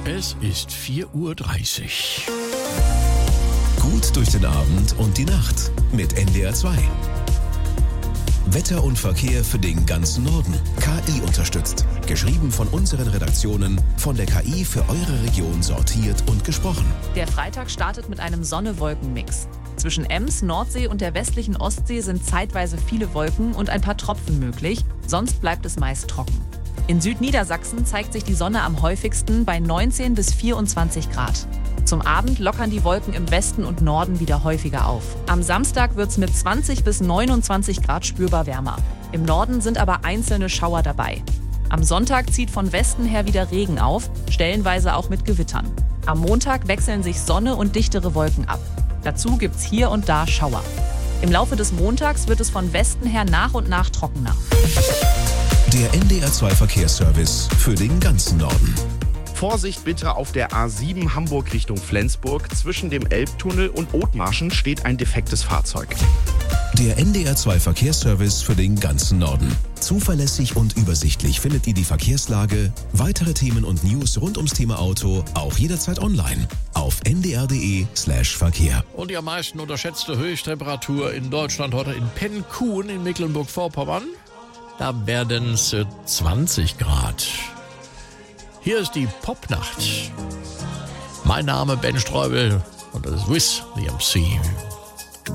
Es ist 4:30 Uhr. Gut durch den Abend und die Nacht mit NDR 2. Wetter und Verkehr für den ganzen Norden. KI unterstützt. Geschrieben von unseren Redaktionen, von der KI für eure Region sortiert und gesprochen. Der Freitag startet mit einem Sonne-Wolken-Mix. Zwischen Ems, Nordsee und der westlichen Ostsee sind zeitweise viele Wolken und ein paar Tropfen möglich. Sonst bleibt es meist trocken. In Südniedersachsen zeigt sich die Sonne am häufigsten bei 19 bis 24 Grad. Zum Abend lockern die Wolken im Westen und Norden wieder häufiger auf. Am Samstag wird es mit 20 bis 29 Grad spürbar wärmer. Im Norden sind aber einzelne Schauer dabei. Am Sonntag zieht von Westen her wieder Regen auf, stellenweise auch mit Gewittern. Am Montag wechseln sich Sonne und dichtere Wolken ab. Dazu gibt's hier und da Schauer. Im Laufe des Montags wird es von Westen her nach und nach trockener. Der NDR 2 Verkehrsservice für den ganzen Norden. Vorsicht bitte auf der A7 Hamburg Richtung Flensburg. Zwischen dem Elbtunnel und Othmarschen steht ein defektes Fahrzeug. Der NDR 2 Verkehrsservice für den ganzen Norden. Zuverlässig und übersichtlich findet ihr die Verkehrslage, weitere Themen und News rund ums Thema Auto auch jederzeit online auf ndr.de/Verkehr. Und die am meisten unterschätzte Höchsttemperatur in Deutschland heute in Pennkuhn in Mecklenburg-Vorpommern. Da werden es 20 Grad. Hier ist die Popnacht. Mein Name Ben Streubel und das ist Wiz the MC.